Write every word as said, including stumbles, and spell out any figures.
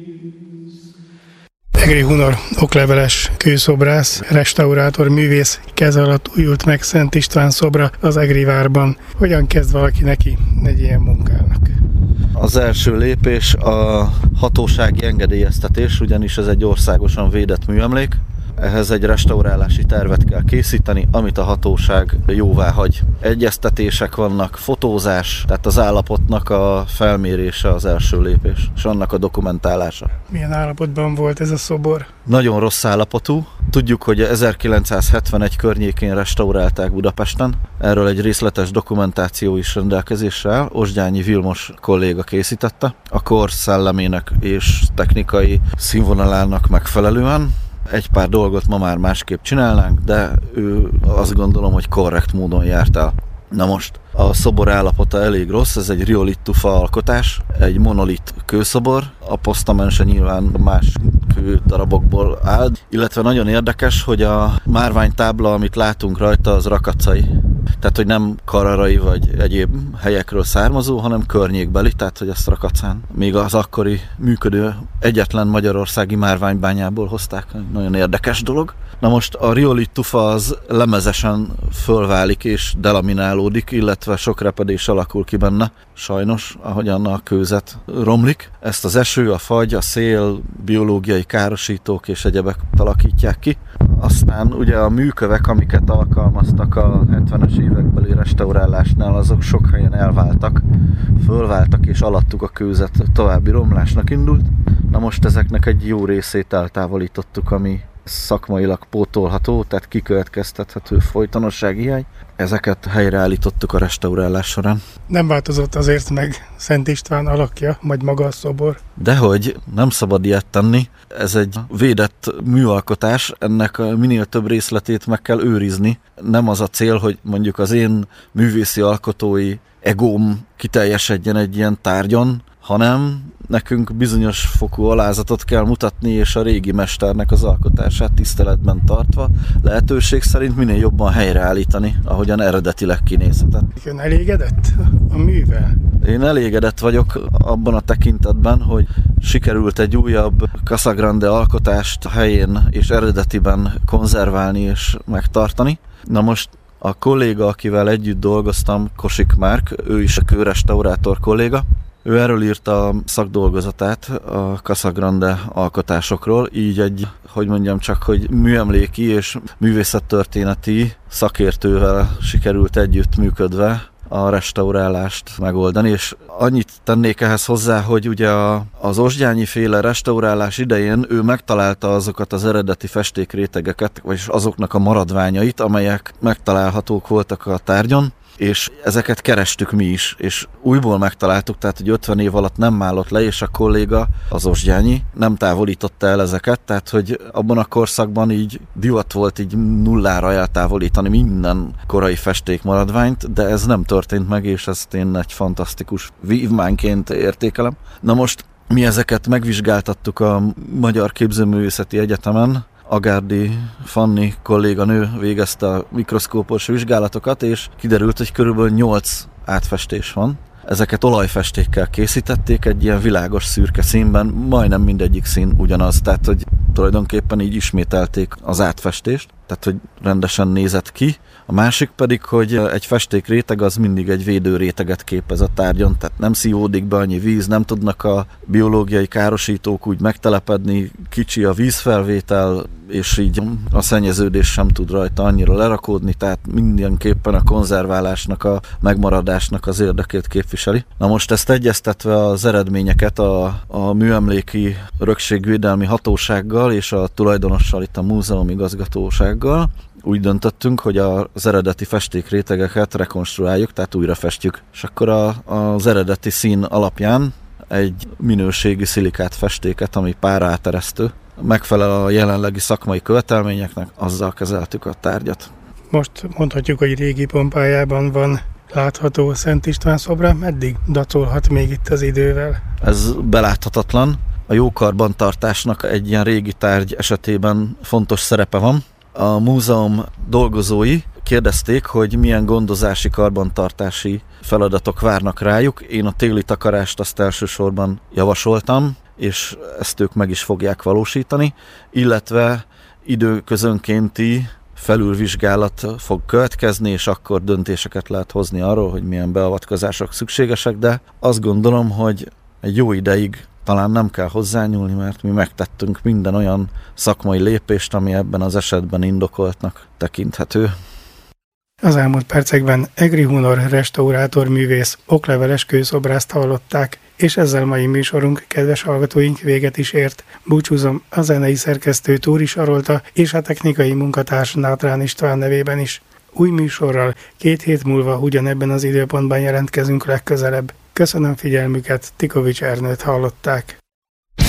Egri Hunor okleveles kőszobrász, restaurátor, művész kez alatt újult meg Szent István szobra az Egri várban. Hogyan kezd valaki neki egy ilyen munkának? Az első lépés a hatósági engedélyeztetés, ugyanis ez egy országosan védett műemlék. Ehhez egy restaurálási tervet kell készíteni, amit a hatóság jóvá hagy. Egyeztetések vannak, fotózás, tehát az állapotnak a felmérése az első lépés, és annak a dokumentálása. Milyen állapotban volt ez a szobor? Nagyon rossz állapotú. Tudjuk, hogy ezerkilencszázhetvenegy környékén restaurálták Budapesten. Erről egy részletes dokumentáció is rendelkezésre áll. Osgyányi Vilmos kolléga készítette. A kor szellemének és technikai színvonalának megfelelően. Egy pár dolgot ma már másképp csinálnánk, de ő azt gondolom, hogy korrekt módon járt el. Na most, a szobor állapota elég rossz, ez egy riolit tufa alkotás, egy monolit kőszobor, a posztamense nyilván más kődarabokból áll, illetve nagyon érdekes, hogy a márványtábla, amit látunk rajta, az rakacai. Tehát, hogy nem kararai vagy egyéb helyekről származó, hanem környékbeli, tehát, hogy ezt Rakacán még az akkori működő egyetlen magyarországi márványbányából hozták. Nagyon érdekes dolog. Na most a riolit tufa az lemezesen fölválik és delaminálódik, illetve sok repedés alakul ki benne, sajnos, ahogyan a kőzet romlik. Ezt az eső, a fagy, a szél, biológiai károsítók és egyebek alakítják ki. Aztán ugye a műkövek, amiket alkalmaztak a hetvenes évekbeli restaurálásnál, azok sok helyen elváltak, fölváltak, és alattuk a kőzet további romlásnak indult. Na most ezeknek egy jó részét eltávolítottuk, ami szakmailag pótolható, tehát kikövetkeztethető folytonossági hiány. Ezeket helyreállítottuk a restaurálás során. Nem változott azért meg Szent István alakja, vagy maga a szobor? Dehogy, nem szabad ilyet tenni. Ez egy védett műalkotás, ennek minél több részletét meg kell őrizni. Nem az a cél, hogy mondjuk az én művészi alkotói egóm kiteljesedjen egy ilyen tárgyon, hanem nekünk bizonyos fokú alázatot kell mutatni, és a régi mesternek az alkotását tiszteletben tartva lehetőség szerint minél jobban helyreállítani, ahogyan eredetileg kinézhetett. Ön elégedett a művel? Én elégedett vagyok abban a tekintetben, hogy sikerült egy újabb Casagrande alkotást helyén és eredetiben konzerválni és megtartani. Na most a kolléga, akivel együtt dolgoztam, Kosik Márk, ő is a kőrestaurátor kolléga, ő erről írta a szakdolgozatát a Casagrande alkotásokról, így egy, hogy mondjam csak, hogy műemléki és művészettörténeti szakértővel sikerült együttműködve a restaurálást megoldani, és annyit tennék ehhez hozzá, hogy ugye a, az Osgyányi féle restaurálás idején ő megtalálta azokat az eredeti festékrétegeket, vagyis azoknak a maradványait, amelyek megtalálhatók voltak a tárgyon, és ezeket kerestük mi is, és újból megtaláltuk, tehát hogy ötven év alatt nem állott le, és a kolléga, az Osgyányi, nem távolította el ezeket, tehát hogy abban a korszakban így divat volt így nullára eltávolítani minden korai festékmaradványt, de ez nem történt meg, és ezt én egy fantasztikus vívmányként értékelem. Na most mi ezeket megvizsgáltattuk a Magyar Képzőművészeti Egyetemen, Agárdi Fanni kolléganő végezte a mikroszkópos vizsgálatokat, és kiderült, hogy körülbelül nyolc átfestés van. Ezeket olajfestékkel készítették egy ilyen világos szürke színben, majdnem mindegyik szín ugyanaz, tehát hogy tulajdonképpen így ismételték az átfestést, tehát hogy rendesen nézett ki. A másik pedig, hogy egy festékréteg az mindig egy védőréteget képez a tárgyon, tehát nem szívódik be annyi víz, nem tudnak a biológiai károsítók úgy megtelepedni, kicsi a vízfelvétel, és így a szennyeződés sem tud rajta annyira lerakódni, tehát mindenképpen a konzerválásnak, a megmaradásnak az érdekét képviseli. Na most ezt egyeztetve az eredményeket a, a műemléki örökségvédelmi hatósággal és a tulajdonossal, itt a múzeum igazgatósággal, úgy döntöttünk, hogy az eredeti festékrétegeket rekonstruáljuk, tehát újra festjük. És akkor a, az eredeti szín alapján egy minőségi szilikát festéket, ami páraáteresztő, megfelel a jelenlegi szakmai követelményeknek, azzal kezeltük a tárgyat. Most mondhatjuk, hogy régi pompájában van látható Szent István szobra, meddig dacolhat még itt az idővel? Ez beláthatatlan. A jó karbantartásnak egy ilyen régi tárgy esetében fontos szerepe van. A múzeum dolgozói kérdezték, hogy milyen gondozási, karbantartási feladatok várnak rájuk. Én a téli takarást azt elsősorban javasoltam, és ezt ők meg is fogják valósítani, illetve időközönkénti felülvizsgálat fog következni, és akkor döntéseket lehet hozni arról, hogy milyen beavatkozások szükségesek, de azt gondolom, hogy egy jó ideig talán nem kell hozzányúlni, mert mi megtettünk minden olyan szakmai lépést, ami ebben az esetben indokoltnak tekinthető. Az elmúlt percekben Egri Hunor restaurátor művész, okleveles kőszobrászt hallották, és ezzel mai műsorunk, kedves hallgatóink, véget is ért. Búcsúzom a zenei szerkesztő Túri Sarolta és a technikai munkatárs Nátrán István nevében is. Új műsorral két hét múlva ugyanebben az időpontban jelentkezünk legközelebb. Köszönöm figyelmüket, Tikovics Ernőt hallották.